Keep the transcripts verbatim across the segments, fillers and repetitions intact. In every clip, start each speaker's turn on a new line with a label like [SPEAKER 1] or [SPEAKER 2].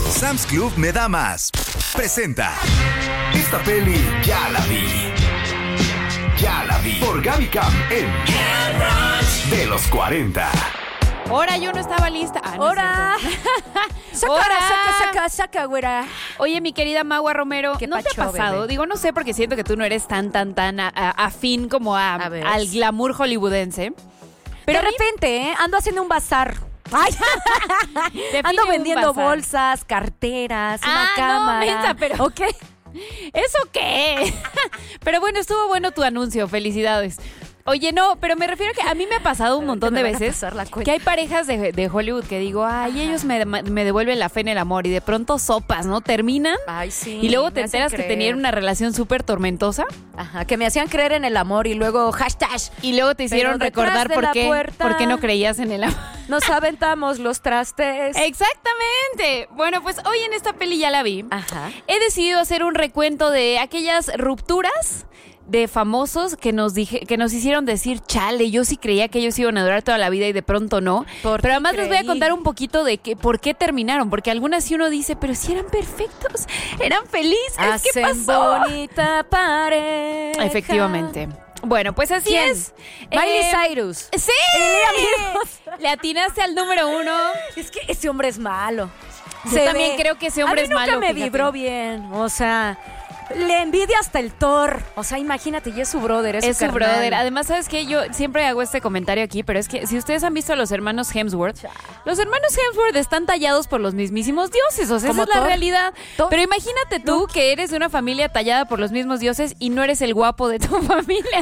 [SPEAKER 1] Sam's Club me da más. Presenta. Esta peli ya la vi. Ya la vi. Por Gaby Cam en De los cuarenta.
[SPEAKER 2] Ahora yo no estaba lista. Ah, no
[SPEAKER 3] ¡Hora! Saca,
[SPEAKER 2] ¡Hora!
[SPEAKER 3] saca, saca, saca, güera.
[SPEAKER 2] Oye, mi querida Magua Romero,
[SPEAKER 3] ¿Qué
[SPEAKER 2] ¿no te
[SPEAKER 3] pacho,
[SPEAKER 2] ha pasado?
[SPEAKER 3] bebé?
[SPEAKER 2] Digo, no sé, porque siento que tú no eres tan, tan, tan a- a- afín como a,
[SPEAKER 3] A ver.
[SPEAKER 2] al glamour hollywoodense.
[SPEAKER 3] Pero
[SPEAKER 2] a
[SPEAKER 3] de
[SPEAKER 2] mí-
[SPEAKER 3] repente, ¿eh? ando haciendo un bazar. Ay.
[SPEAKER 2] Define
[SPEAKER 3] Ando
[SPEAKER 2] un
[SPEAKER 3] vendiendo
[SPEAKER 2] bazar.
[SPEAKER 3] bolsas, carteras,
[SPEAKER 2] Ah,
[SPEAKER 3] una
[SPEAKER 2] no,
[SPEAKER 3] cámara.
[SPEAKER 2] mensa, pero-
[SPEAKER 3] ¿Ok?
[SPEAKER 2] ¿Eso qué? Pero bueno, estuvo bueno tu anuncio. Felicidades. Oye, no, pero me refiero a que a mí me ha pasado un montón
[SPEAKER 3] me
[SPEAKER 2] de
[SPEAKER 3] van a
[SPEAKER 2] veces
[SPEAKER 3] pasar la cuenta.
[SPEAKER 2] que hay parejas de, de Hollywood que digo, ay, ellos me, me devuelven la fe en el amor y de pronto sopas, ¿no? Terminan
[SPEAKER 3] Ay, sí.
[SPEAKER 2] y luego te
[SPEAKER 3] me hacen
[SPEAKER 2] enteras que
[SPEAKER 3] creer.
[SPEAKER 2] tenían una relación súper tormentosa
[SPEAKER 3] Ajá, que me hacían creer en el amor y luego hashtag.
[SPEAKER 2] y luego te hicieron
[SPEAKER 3] Pero detrás
[SPEAKER 2] recordar
[SPEAKER 3] de
[SPEAKER 2] por
[SPEAKER 3] la
[SPEAKER 2] qué,
[SPEAKER 3] puerta-
[SPEAKER 2] por qué no creías en el amor.
[SPEAKER 3] Nos aventamos los trastes.
[SPEAKER 2] Exactamente. Bueno, pues hoy en esta peli ya la vi.
[SPEAKER 3] Ajá.
[SPEAKER 2] He decidido hacer un recuento de aquellas rupturas de famosos que nos dije, que nos hicieron decir, chale, yo sí creía que ellos iban a durar toda la vida y de pronto no.
[SPEAKER 3] ¿Por
[SPEAKER 2] Pero
[SPEAKER 3] qué
[SPEAKER 2] además les voy a
[SPEAKER 3] creí?
[SPEAKER 2] contar un poquito de que, por qué terminaron, porque algunas sí uno dice, pero si eran perfectos, eran felices, ¿qué
[SPEAKER 3] Hacen
[SPEAKER 2] pasó?
[SPEAKER 3] bonita pareja.
[SPEAKER 2] Efectivamente. Bueno, pues así
[SPEAKER 3] ¿Quién?
[SPEAKER 2] es.
[SPEAKER 3] Miley
[SPEAKER 2] Eh,
[SPEAKER 3] Cyrus.
[SPEAKER 2] ¡Sí!
[SPEAKER 3] Liam
[SPEAKER 2] Le atinaste al número uno.
[SPEAKER 3] Es que ese hombre es malo.
[SPEAKER 2] Yo también creo que ese hombre
[SPEAKER 3] a mí
[SPEAKER 2] es malo,
[SPEAKER 3] nunca me
[SPEAKER 2] fíjate.
[SPEAKER 3] vibró bien. O sea, le envidia hasta el Thor. O sea, imagínate, y es su brother, es,
[SPEAKER 2] Es su
[SPEAKER 3] carnal.
[SPEAKER 2] brother. Además, ¿sabes qué? Yo siempre hago este comentario aquí, pero es que si ustedes han visto a los hermanos Hemsworth, los hermanos Hemsworth están tallados por los mismísimos dioses. O sea, esa
[SPEAKER 3] Como
[SPEAKER 2] es la
[SPEAKER 3] Thor.
[SPEAKER 2] realidad.
[SPEAKER 3] Thor.
[SPEAKER 2] Pero imagínate tú que eres de una familia tallada por los mismos dioses y no eres el guapo de tu familia.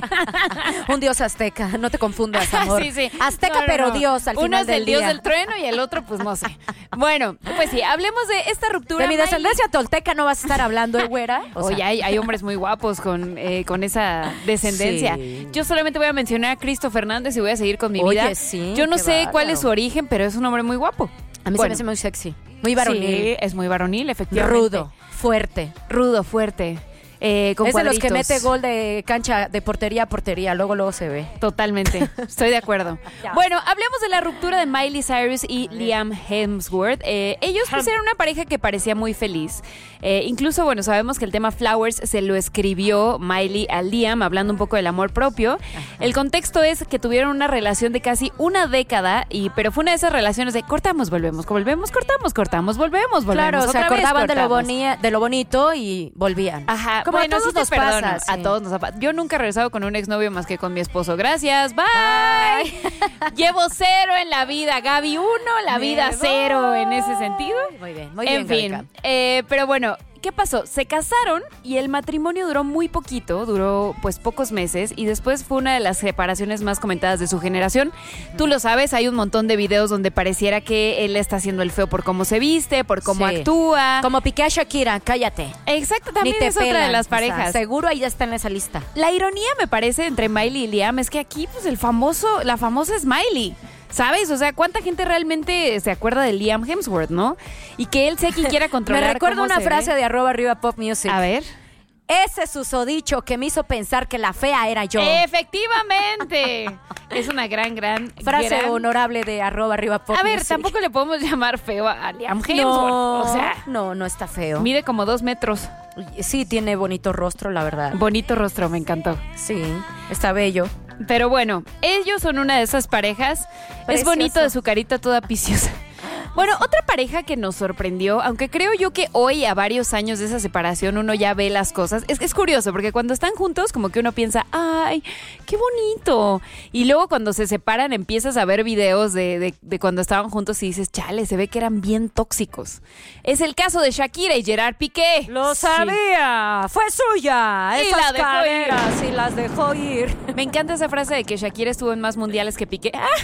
[SPEAKER 3] Un dios azteca, no te confundas, amor.
[SPEAKER 2] Sí, sí.
[SPEAKER 3] Azteca,
[SPEAKER 2] No, no,
[SPEAKER 3] pero
[SPEAKER 2] no.
[SPEAKER 3] dios al
[SPEAKER 2] Uno
[SPEAKER 3] final
[SPEAKER 2] es
[SPEAKER 3] del
[SPEAKER 2] el dios
[SPEAKER 3] día.
[SPEAKER 2] del trueno y el otro, pues no sé. Bueno, pues sí, hablemos de esta ruptura.
[SPEAKER 3] De mi
[SPEAKER 2] Miley.
[SPEAKER 3] descendencia tolteca no vas a estar hablando, ¿eh, güera? O sea,
[SPEAKER 2] Oye, hay, hay hombres muy guapos con, eh, con esa descendencia.
[SPEAKER 3] Sí.
[SPEAKER 2] Yo solamente voy a mencionar a Cristo Fernández y voy a seguir con mi
[SPEAKER 3] Oye,
[SPEAKER 2] vida.
[SPEAKER 3] sí,
[SPEAKER 2] Yo no
[SPEAKER 3] qué
[SPEAKER 2] sé
[SPEAKER 3] bárbaro.
[SPEAKER 2] cuál es su origen, pero es un hombre muy guapo.
[SPEAKER 3] a mí se
[SPEAKER 2] Bueno,
[SPEAKER 3] me hace muy sexy. Muy varonil.
[SPEAKER 2] Sí, es muy varonil, efectivamente.
[SPEAKER 3] Rudo, fuerte.
[SPEAKER 2] Rudo, fuerte. Eh, con
[SPEAKER 3] Es de los que
[SPEAKER 2] cuadritos.
[SPEAKER 3] mete gol de cancha, de portería a portería, luego luego se ve.
[SPEAKER 2] Totalmente, estoy de acuerdo.
[SPEAKER 3] Ya.
[SPEAKER 2] Bueno, hablemos de la ruptura de Miley Cyrus y Liam Hemsworth. Eh, ellos pues eran una pareja que parecía muy feliz. Eh, incluso, bueno, sabemos que el tema Flowers se lo escribió Miley a Liam, hablando un poco del amor propio. El contexto es que tuvieron una relación de casi una década, y pero fue una de esas relaciones de cortamos, volvemos, volvemos, cortamos, cortamos, volvemos, volvemos.
[SPEAKER 3] Claro, se
[SPEAKER 2] otra vez
[SPEAKER 3] acordaban de lo,
[SPEAKER 2] cortamos.
[SPEAKER 3] boni- de lo bonito y volvían.
[SPEAKER 2] Ajá,
[SPEAKER 3] Como
[SPEAKER 2] bueno,
[SPEAKER 3] a todos
[SPEAKER 2] sí te
[SPEAKER 3] nos
[SPEAKER 2] perdono,
[SPEAKER 3] pasa.
[SPEAKER 2] a
[SPEAKER 3] sí.
[SPEAKER 2] todos nos ha pasado. Yo nunca he regresado con un exnovio más que con mi esposo. Gracias, bye. Llevo cero en la vida, Gaby uno, la
[SPEAKER 3] Me
[SPEAKER 2] vida
[SPEAKER 3] voy.
[SPEAKER 2] cero en ese sentido.
[SPEAKER 3] Muy bien, muy
[SPEAKER 2] En
[SPEAKER 3] bien.
[SPEAKER 2] fin,
[SPEAKER 3] Gabica.
[SPEAKER 2] eh, pero bueno, ¿qué pasó? Se casaron y el matrimonio duró muy poquito, duró pues pocos meses y después fue una de las separaciones más comentadas de su generación. Tú lo sabes, hay un montón de videos donde pareciera que él está haciendo el feo por cómo se viste, por cómo
[SPEAKER 3] Sí.
[SPEAKER 2] actúa.
[SPEAKER 3] Como Piqué a Shakira, cállate.
[SPEAKER 2] Exacto, también
[SPEAKER 3] Ni te
[SPEAKER 2] es otra de
[SPEAKER 3] pelan.
[SPEAKER 2] las
[SPEAKER 3] O sea,
[SPEAKER 2] parejas.
[SPEAKER 3] seguro ahí ya está en esa lista.
[SPEAKER 2] La ironía, me parece, entre Miley y Liam es que aquí, pues, el famoso, la famosa es Miley. ¿Sabes? O sea, ¿cuánta gente realmente se acuerda de Liam Hemsworth, no? Y que él sea quien quiera
[SPEAKER 3] Me
[SPEAKER 2] controlar.
[SPEAKER 3] recuerda
[SPEAKER 2] cómo
[SPEAKER 3] una
[SPEAKER 2] se
[SPEAKER 3] frase
[SPEAKER 2] ve.
[SPEAKER 3] de arroba arriba pop music.
[SPEAKER 2] A ver.
[SPEAKER 3] Ese susodicho que me hizo pensar que la fea era yo.
[SPEAKER 2] Efectivamente. Es una gran, gran.
[SPEAKER 3] Frase
[SPEAKER 2] gran-
[SPEAKER 3] honorable de arroba arriba pop
[SPEAKER 2] A ver,
[SPEAKER 3] music.
[SPEAKER 2] tampoco le podemos llamar feo a Liam Hemsworth.
[SPEAKER 3] No,
[SPEAKER 2] O sea,
[SPEAKER 3] no, no está feo.
[SPEAKER 2] mide como dos metros.
[SPEAKER 3] Sí, tiene bonito rostro, la verdad.
[SPEAKER 2] Bonito rostro, me encantó.
[SPEAKER 3] Sí, está bello.
[SPEAKER 2] Pero bueno, ellos son una de esas parejas. Es
[SPEAKER 3] Precioso.
[SPEAKER 2] bonito de su carita toda piciosa. Bueno, otra pareja que nos sorprendió, aunque creo yo que hoy, a varios años de esa separación, uno ya ve las cosas. Es, es curioso, porque cuando están juntos, como que uno piensa, ¡ay, qué bonito! Y luego cuando se separan, empiezas a ver videos de, de, de cuando estaban juntos y dices, chale, se ve que eran bien tóxicos. Es el caso de Shakira y Gerard Piqué.
[SPEAKER 3] ¡Lo
[SPEAKER 2] Sí.
[SPEAKER 3] sabía! ¡Fue suya!
[SPEAKER 2] Y
[SPEAKER 3] Esas
[SPEAKER 2] la dejó
[SPEAKER 3] caderas y las dejó ir.
[SPEAKER 2] Me encanta esa frase de que Shakira estuvo en más mundiales que Piqué. Ah,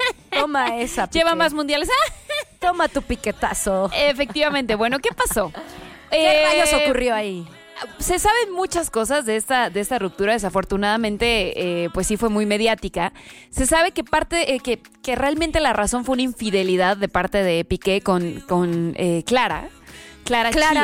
[SPEAKER 3] Toma esa, Piqué.
[SPEAKER 2] lleva más mundiales. Ah.
[SPEAKER 3] Toma tu piquetazo.
[SPEAKER 2] Efectivamente. Bueno, ¿qué pasó?
[SPEAKER 3] ¿Qué
[SPEAKER 2] Eh,
[SPEAKER 3] rayos ocurrió ahí?
[SPEAKER 2] Se saben muchas cosas de esta, de esta ruptura. Desafortunadamente, eh, pues sí fue muy mediática. Se sabe que parte, eh, que, que realmente la razón fue una infidelidad de parte de Piqué con, con eh, Clara. Clara,
[SPEAKER 3] Clara